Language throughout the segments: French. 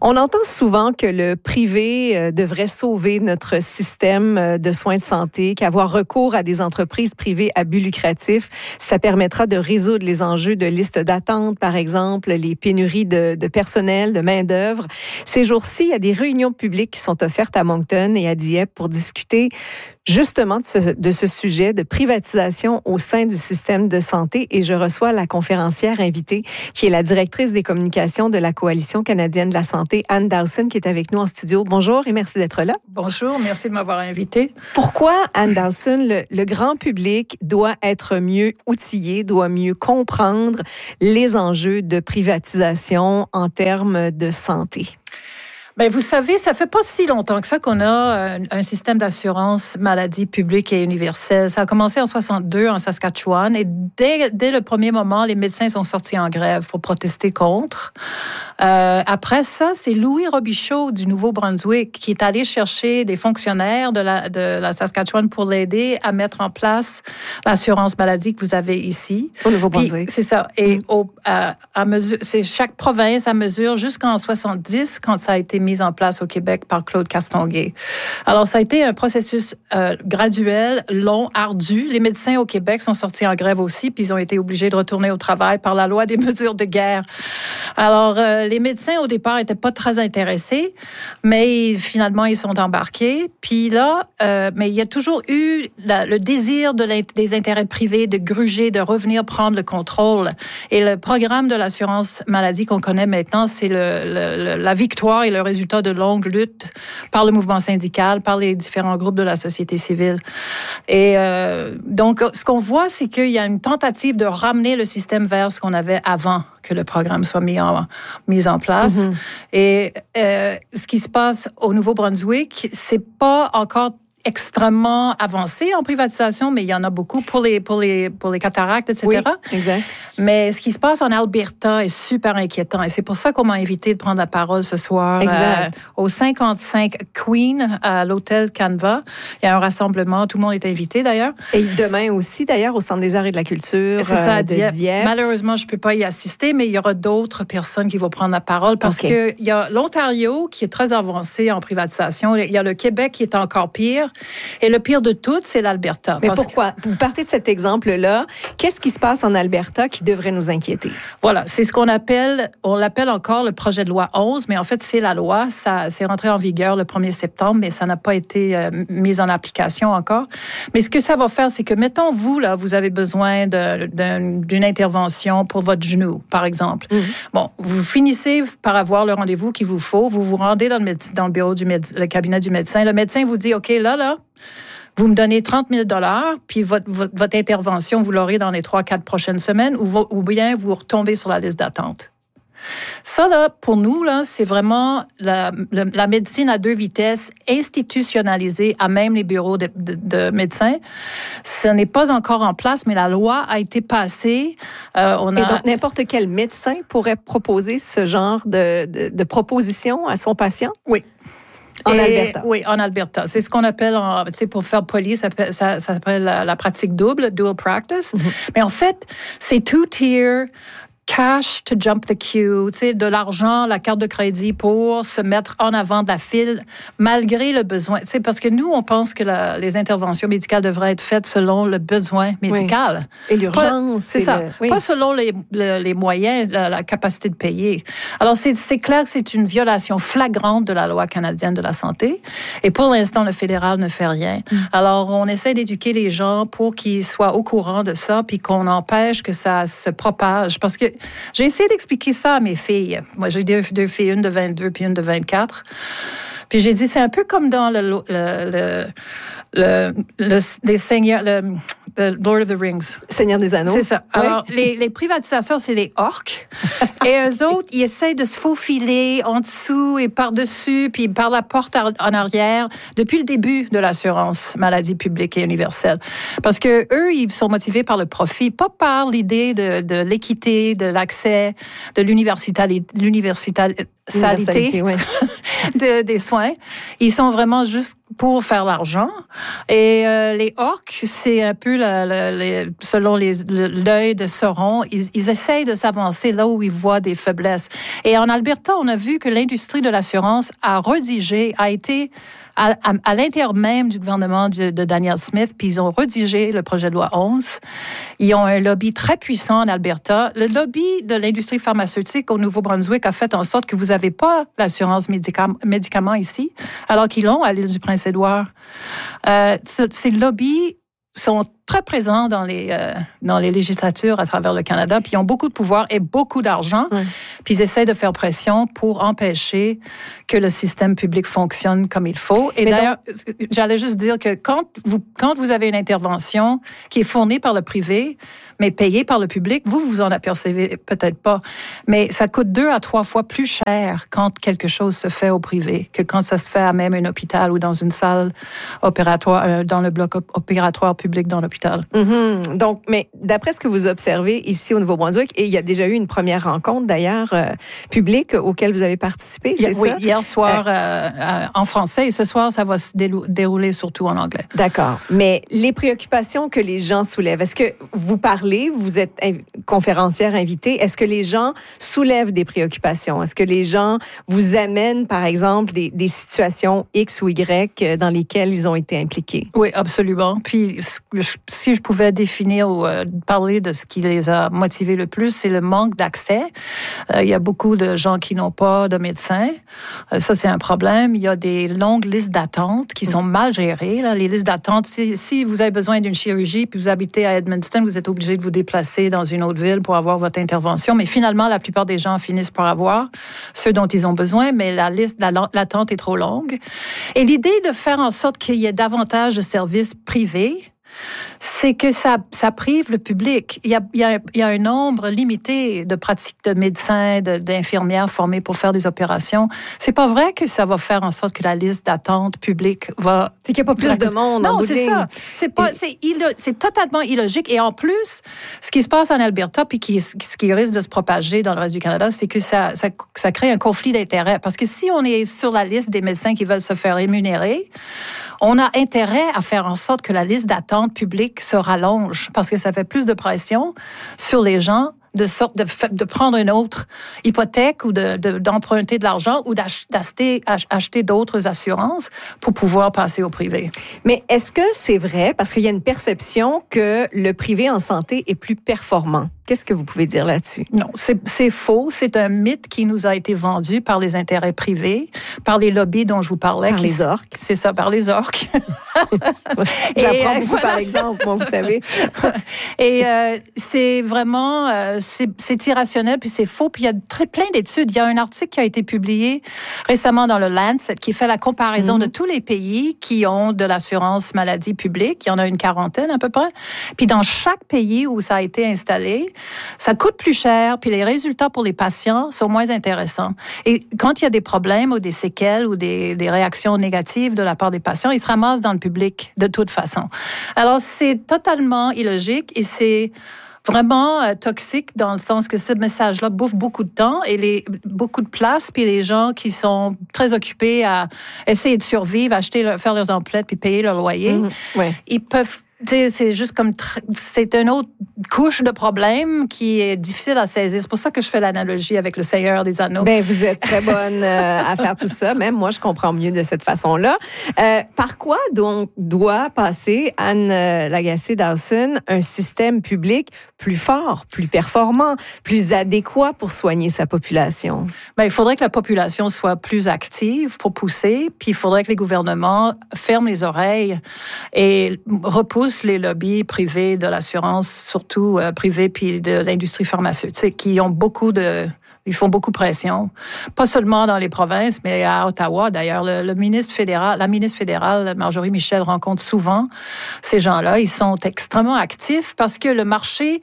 On entend souvent que le privé devrait sauver notre système de soins de santé, qu'avoir recours à des entreprises privées à but lucratif, ça permettra de résoudre les enjeux de liste d'attente, par exemple, les pénuries de personnel, de main-d'œuvre. Ces jours-ci, il y a des réunions publiques qui sont offertes à Moncton et à Dieppe pour discuter justement de ce sujet de privatisation au sein du système de santé. Et je reçois la conférencière invitée, qui est la directrice des communications de la Coalition canadienne de la santé, Anne Dawson, qui est avec nous en studio. Bonjour et merci d'être là. Bonjour, merci de m'avoir invitée. Pourquoi, Anne Dawson, le grand public doit être mieux outillé, doit mieux comprendre les enjeux de privatisation en termes de santé? Bien, vous savez, ça fait pas si longtemps que ça qu'on a un système d'assurance maladie publique et universelle. Ça a commencé en 62 en Saskatchewan et dès le premier moment, les médecins sont sortis en grève pour protester contre. Après ça, c'est Louis Robichaud du Nouveau-Brunswick qui est allé chercher des fonctionnaires de la Saskatchewan pour l'aider à mettre en place l'assurance maladie que vous avez ici. Au Nouveau-Brunswick. Puis, c'est ça. Et à mesure, c'est chaque province à mesure jusqu'en 70 quand ça a été mis en place au Québec par Claude Castonguay. Alors, ça a été un processus graduel, long, ardu. Les médecins au Québec sont sortis en grève aussi, puis ils ont été obligés de retourner au travail par la loi des mesures de guerre. Alors, les médecins, au départ, n'étaient pas très intéressés, mais finalement, ils sont embarqués. Puis là, mais il y a toujours eu le désir des intérêts privés de gruger, de revenir prendre le contrôle. Et le programme de l'assurance maladie qu'on connaît maintenant, c'est la victoire et le résultat de longues luttes par le mouvement syndical, par les différents groupes de la société civile. Et donc, ce qu'on voit, c'est qu'il y a une tentative de ramener le système vers ce qu'on avait avant que le programme soit mis en place. Mm-hmm. Et ce qui se passe au Nouveau-Brunswick, c'est pas encore extrêmement avancé en privatisation, mais il y en a beaucoup pour les cataractes, etc. Oui, exact. Mais ce qui se passe en Alberta est super inquiétant. Et c'est pour ça qu'on m'a invité de prendre la parole ce soir au 55 Queen à l'hôtel Canva. Il y a un rassemblement. Tout le monde est invité, d'ailleurs. Et demain aussi, d'ailleurs, au Centre des arts et de la culture. C'est ça, à Dieppe. Malheureusement, je ne peux pas y assister, mais il y aura d'autres personnes qui vont prendre la parole parce qu'il y a l'Ontario qui est très avancé en privatisation. Il y a le Québec qui est encore pire. Et le pire de tout, c'est l'Alberta. Mais pourquoi? Vous partez de cet exemple-là. Qu'est-ce qui se passe en Alberta qui devrait nous inquiéter? Voilà, c'est ce qu'on l'appelle encore le projet de loi 11, mais en fait, c'est la loi. Ça c'est rentré en vigueur le 1er septembre, mais ça n'a pas été mis en application encore. Mais ce que ça va faire, c'est que, mettons, vous avez besoin d'une intervention pour votre genou, par exemple. Mm-hmm. Bon, vous finissez par avoir le rendez-vous qu'il vous faut. Vous vous rendez dans le bureau le cabinet du médecin. Le médecin vous dit, OK, là, vous me donnez 30 000 $, puis votre intervention, vous l'aurez dans les 3-4 prochaines semaines, ou bien vous retombez sur la liste d'attente. Ça, là, pour nous, là, c'est vraiment la médecine à 2 vitesses institutionnalisée à même les bureaux de médecins. Ce n'est pas encore en place, mais la loi a été passée. Et donc, n'importe quel médecin pourrait proposer ce genre de proposition à son patient? Oui. Alberta. Oui, en Alberta. C'est ce qu'on appelle, pour faire poli, ça s'appelle la pratique double, dual practice. Mm-hmm. Mais en fait, c'est two-tier cash to jump the queue, de l'argent, la carte de crédit pour se mettre en avant de la file, malgré le besoin. Parce que nous, on pense que les interventions médicales devraient être faites selon le besoin médical. Oui. Et l'urgence. C'est ça. Pas selon les moyens, la capacité de payer. Alors, c'est clair que c'est une violation flagrante de la loi canadienne de la santé. Et pour l'instant, le fédéral ne fait rien. Alors, on essaie d'éduquer les gens pour qu'ils soient au courant de ça, puis qu'on empêche que ça se propage. Parce que j'ai essayé d'expliquer ça à mes filles. Moi, j'ai deux filles, une de 22 puis une de 24. Puis j'ai dit, c'est un peu comme dans les seigneurs, The Lord of the Rings. Seigneur des Anneaux. C'est ça. Oui. Alors, les privatisateurs, c'est les orques. Et eux autres, ils essayent de se faufiler en dessous et par-dessus, puis par la porte en arrière, depuis le début de l'assurance maladie publique et universelle. Parce que eux, ils sont motivés par le profit, pas par l'idée de l'équité, de l'accès, de l'universalité oui. des soins. Ils sont vraiment juste pour faire l'argent. Et les orques, c'est un peu selon l'œil de Sauron, ils essayent de s'avancer là où ils voient des faiblesses. Et en Alberta, on a vu que l'industrie de l'assurance a été à l'intérieur même du gouvernement de Danielle Smith, puis ils ont rédigé le projet de loi 11. Ils ont un lobby très puissant en Alberta. Le lobby de l'industrie pharmaceutique au Nouveau-Brunswick a fait en sorte que vous n'avez pas l'assurance médicaments ici, alors qu'ils l'ont à l'île du Prince-Édouard. Ces lobbies sont très présents dans les législatures à travers le Canada, puis ils ont beaucoup de pouvoir et beaucoup d'argent, puis ils essaient de faire pression pour empêcher que le système public fonctionne comme il faut. Et d'ailleurs, j'allais juste dire que quand vous avez une intervention qui est fournie par le privé, mais payée par le public, vous en apercevez peut-être pas, mais ça coûte 2 à 3 fois plus cher quand quelque chose se fait au privé que quand ça se fait à même un hôpital ou dans une salle opératoire, dans le bloc opératoire public dans l'hôpital. Mm-hmm. Donc, mais d'après ce que vous observez ici au Nouveau-Brunswick, et il y a déjà eu une première rencontre d'ailleurs publique auquel vous avez participé, c'est ça? Oui, hier soir en français et ce soir, ça va se dérouler surtout en anglais. D'accord. Mais les préoccupations que les gens soulèvent, est-ce que vous parlez, vous êtes conférencière invitée, est-ce que les gens soulèvent des préoccupations? Est-ce que les gens vous amènent, par exemple, des situations X ou Y dans lesquelles ils ont été impliqués? Oui, absolument. Puis, si je pouvais définir ou parler de ce qui les a motivés le plus, c'est le manque d'accès. Il y a beaucoup de gens qui n'ont pas de médecin. Ça, c'est un problème. Il y a des longues listes d'attente qui sont mal gérées. Là. Les listes d'attente, si vous avez besoin d'une chirurgie puis vous habitez à Edmundston, vous êtes obligé de vous déplacer dans une autre ville pour avoir votre intervention. Mais finalement, la plupart des gens finissent par avoir ceux dont ils ont besoin, mais la liste d'attente est trop longue. Et l'idée de faire en sorte qu'il y ait davantage de services privés, c'est que ça prive le public. Il y a un nombre limité de pratiques de médecins, d'infirmières formées pour faire des opérations. C'est pas vrai que ça va faire en sorte que la liste d'attente publique va... C'est qu'il n'y a pas plus de monde. Non, c'est ça. C'est totalement illogique. Et en plus, ce qui se passe en Alberta, puis ce qui risque de se propager dans le reste du Canada, c'est que ça crée un conflit d'intérêts. Parce que si on est sur la liste des médecins qui veulent se faire rémunérer, on a intérêt à faire en sorte que la liste d'attente publique se rallonge parce que ça fait plus de pression sur les gens de prendre une autre hypothèque ou d'emprunter de l'argent ou d'acheter d'autres assurances pour pouvoir passer au privé. Mais est-ce que c'est vrai? Parce qu'il y a une perception que le privé en santé est plus performant. Qu'est-ce que vous pouvez dire là-dessus? Non, c'est faux. C'est un mythe qui nous a été vendu par les intérêts privés, par les lobbies dont je vous parlais. Par les orques. C'est ça, par les orques. J'apprends beaucoup par exemple, moi, vous savez. Et c'est vraiment, c'est irrationnel, puis c'est faux. Puis il y a plein d'études. Il y a un article qui a été publié récemment dans le Lancet qui fait la comparaison de tous les pays qui ont de l'assurance maladie publique. Il y en a une quarantaine à peu près. Puis dans chaque pays où ça a été installé, ça coûte plus cher, puis les résultats pour les patients sont moins intéressants. Et quand il y a des problèmes ou des séquelles ou des réactions négatives de la part des patients, ils se ramassent dans le public de toute façon. Alors, c'est totalement illogique et c'est vraiment toxique dans le sens que ce message-là bouffe beaucoup de temps et beaucoup de place, puis les gens qui sont très occupés à essayer de survivre, faire leurs emplettes puis payer leur loyer, ils peuvent... C'est juste comme... C'est une autre couche de problème qui est difficile à saisir. C'est pour ça que je fais l'analogie avec le Seigneur des Anneaux. Bien, vous êtes très bonne à faire tout ça. Même moi, je comprends mieux de cette façon-là. Par quoi, donc, doit passer Anne Lagacé-Dawson un système public plus fort, plus performant, plus adéquat pour soigner sa population? Bien, il faudrait que la population soit plus active pour pousser, puis il faudrait que les gouvernements ferment les oreilles et repoussent les lobbies privés de l'assurance, surtout privés, puis de l'industrie pharmaceutique, qui ont ils font beaucoup pression. Pas seulement dans les provinces, mais à Ottawa, d'ailleurs. La ministre fédérale, Marjorie Michel, rencontre souvent ces gens-là. Ils sont extrêmement actifs parce que le marché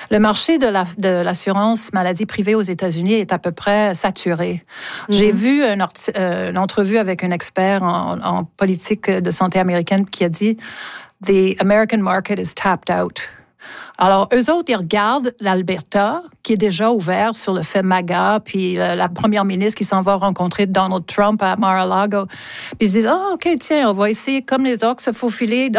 de l'assurance maladie privée aux États-Unis est à peu près saturé. J'ai vu une entrevue avec un expert en politique de santé américaine qui a dit « The American market is tapped out ». Alors, eux autres, ils regardent l'Alberta, qui est déjà ouvert sur le fait MAGA, puis la première ministre qui s'en va rencontrer Donald Trump à Mar-a-Lago. Puis ils se disent, OK, tiens, on va essayer, comme les orques, se faufiler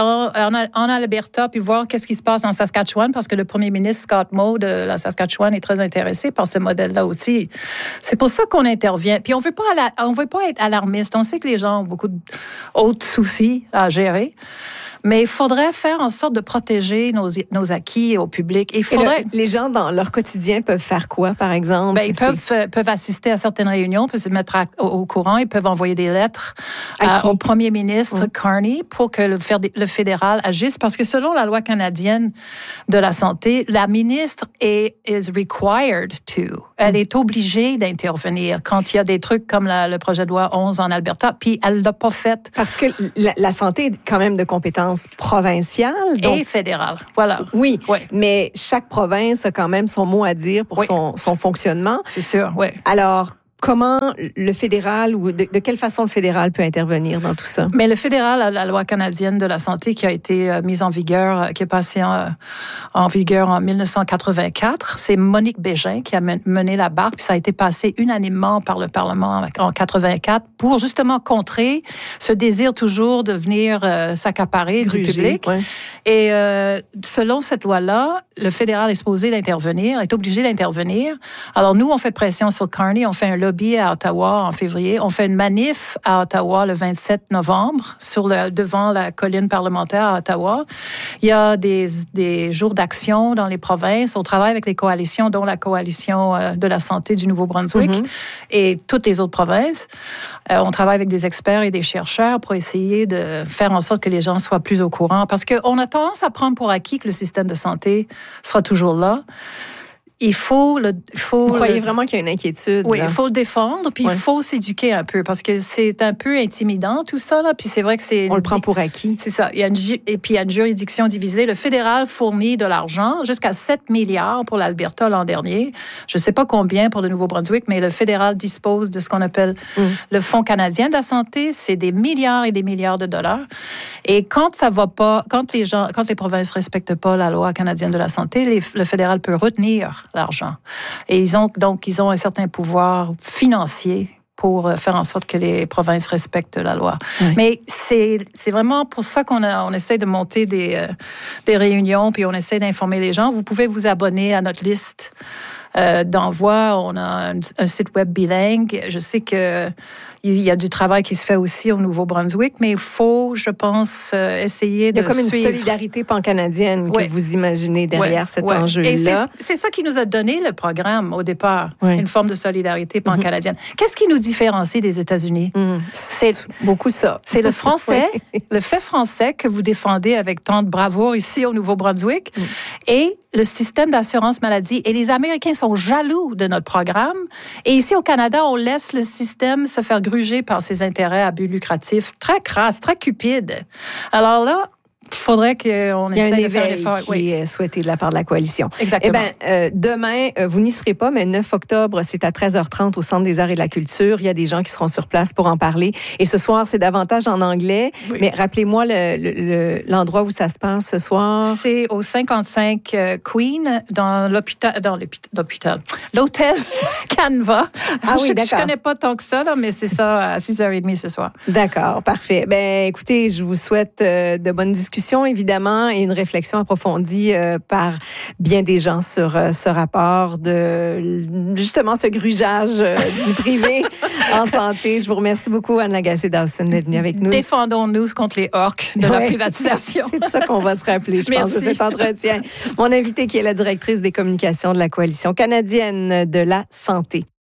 en Alberta, puis voir qu'est-ce qui se passe en Saskatchewan, parce que le premier ministre Scott Moe de la Saskatchewan est très intéressé par ce modèle-là aussi. C'est pour ça qu'on intervient. Puis on veut pas être alarmiste. On sait que les gens ont beaucoup d'autres soucis à gérer. Mais il faudrait faire en sorte de protéger nos acquis au public. Et les gens, dans leur quotidien, peuvent faire quoi, par exemple? Ils peuvent assister à certaines réunions, peuvent se mettre au courant, ils peuvent envoyer des lettres au premier ministre Carney pour que le fédéral agisse. Parce que selon la loi canadienne de la santé, la ministre is required to. Elle est obligée d'intervenir quand il y a des trucs comme le projet de loi 11 en Alberta, puis elle ne l'a pas fait. Parce que la santé est quand même de compétence provinciale. Et fédérale, voilà. Oui, mais chaque province a quand même son mot à dire pour son fonctionnement. C'est sûr, oui. Alors, comment le fédéral ou de quelle façon le fédéral peut intervenir dans tout ça? Mais le fédéral a la loi canadienne de la santé qui a été mise en vigueur, qui est passée en vigueur en 1984. C'est Monique Bégin qui a mené la barque, puis ça a été passé unanimement par le Parlement en 84 pour justement contrer ce désir toujours de venir s'accaparer du public. Ouais. Et selon cette loi-là, le fédéral est supposé d'intervenir, est obligé d'intervenir. Alors nous, on fait pression sur Carney, on fait un lobby à Ottawa en février. On fait une manif à Ottawa le 27 novembre devant la colline parlementaire à Ottawa. Il y a des jours d'action dans les provinces. On travaille avec les coalitions, dont la coalition de la santé du Nouveau-Brunswick et toutes les autres provinces. On travaille avec des experts et des chercheurs pour essayer de faire en sorte que les gens soient plus au courant. Parce qu'on a tendance à prendre pour acquis que le système de santé sera toujours là. Vous croyez vraiment qu'il y a une inquiétude? Oui, il faut le défendre, puis il faut s'éduquer un peu, parce que c'est un peu intimidant, tout ça, là, puis c'est vrai que on le prend pour acquis. C'est ça. Et puis il y a une juridiction divisée. Le fédéral fournit de l'argent, jusqu'à 7 milliards pour l'Alberta l'an dernier. Je ne sais pas combien pour le Nouveau-Brunswick, mais le fédéral dispose de ce qu'on appelle le Fonds canadien de la santé. C'est des milliards et des milliards de dollars. Et quand ça va pas, quand les provinces respectent pas la loi canadienne de la santé, le fédéral peut retenir l'argent. Et ils ont un certain pouvoir financier pour faire en sorte que les provinces respectent la loi. Oui. Mais c'est vraiment pour ça qu'on essaie de monter des réunions, puis on essaie d'informer les gens. Vous pouvez vous abonner à notre liste d'envoi. On a un site web bilingue. Je sais que il y a du travail qui se fait aussi au Nouveau-Brunswick, mais il faut, je pense, essayer de suivre. Il y a comme une solidarité pan-canadienne que vous imaginez derrière cet enjeu-là. Et c'est ça qui nous a donné le programme au départ, une forme de solidarité pan-canadienne. Qu'est-ce qui nous différencie des États-Unis? C'est beaucoup ça. C'est le français, le fait français que vous défendez avec tant de bravoure ici au Nouveau-Brunswick, et le système d'assurance maladie. Et les Américains sont jaloux de notre programme. Et ici au Canada, on laisse le système se faire grugé par ses intérêts à but lucratif, très crasse, très cupide. Alors là, il faudrait qu'on essaie de faire un effort. Qui est souhaité de la part de la coalition. Exactement. Demain, vous n'y serez pas, mais 9 octobre, c'est à 13h30 au Centre des arts et de la culture. Il y a des gens qui seront sur place pour en parler. Et ce soir, c'est davantage en anglais. Oui. Mais rappelez-moi l'endroit où ça se passe ce soir. C'est au 55 Queen, dans l'hôtel Canva. Ah oui, d'accord. Je ne connais pas tant que ça, là, mais c'est ça à 6h30 ce soir. D'accord, parfait. Écoutez, je vous souhaite de bonnes discussions, évidemment, et une réflexion approfondie par bien des gens sur ce rapport de, justement, ce grugeage du privé en santé. Je vous remercie beaucoup, Anne Lagacé-Dawson, d'être venue avec nous. Défendons-nous contre les orques de la privatisation. C'est ça qu'on va se rappeler, je pense, de cet entretien. Mon invité qui est la directrice des communications de la Coalition canadienne de la santé.